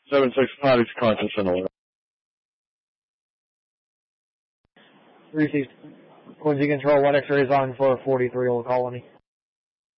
765 is conscious and alert. 36 Quincy Control, 1 X-ray is on for 43 Old Colony.